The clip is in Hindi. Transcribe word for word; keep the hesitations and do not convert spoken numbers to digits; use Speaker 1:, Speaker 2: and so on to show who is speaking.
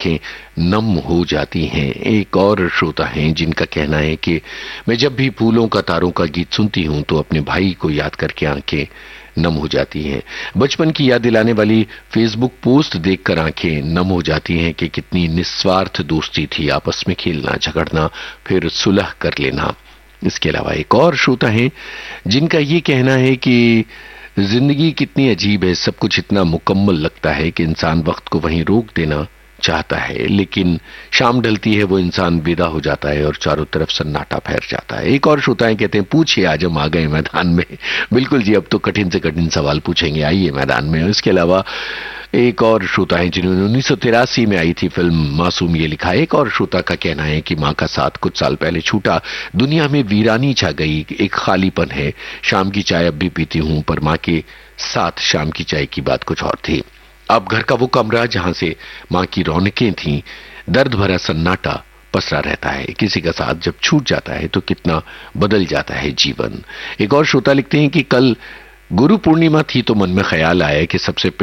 Speaker 1: आंखें नम हो जाती हैं। एक और श्रोता हैं जिनका कहना है कि मैं जब भी फूलों का तारों का गीत सुनती हूं तो अपने भाई को याद करके आंखें नम हो जाती हैं। बचपन की याद दिलाने वाली फेसबुक पोस्ट देखकर आंखें नम हो जाती हैं कि कितनी निस्वार्थ दोस्ती थी, आपस में खेलना, झगड़ना, फिर सुलह कर लेना। इसके अलावा एक और श्रोता हैं जिनका ये कहना है कि जिंदगी कितनी अजीब है, सब कुछ इतना मुकम्मल लगता है कि इंसान वक्त को वहीं रोक देना चाहता है, लेकिन शाम ढलती है वो इंसान विदा हो जाता है और चारों तरफ सन्नाटा फैल जाता है। एक और श्रोता है कहते हैं पूछिए, आज हम आ गए मैदान में। बिल्कुल जी, अब तो कठिन से कठिन सवाल पूछेंगे, आइए मैदान में। इसके अलावा एक और श्रोता है जिन्होंने उन्नीस सौ तिरासी में आई थी फिल्म मासूम ये लिखा है। एक और श्रोता का कहना है कि माँ का साथ कुछ साल पहले छूटा, दुनिया में वीरानी छा गई, एक खालीपन है, शाम की चाय अब भी पीती हूं पर माँ के साथ शाम की चाय की बात कुछ और थी। अब घर का वो कमरा जहां से माँ की रौनकें थीं, दर्द भरा सन्नाटा पसरा रहता है। किसी का साथ जब छूट जाता है तो कितना बदल जाता है जीवन। एक और श्रोता लिखते हैं कि कल गुरु पूर्णिमा थी तो मन में ख्याल आया कि सबसे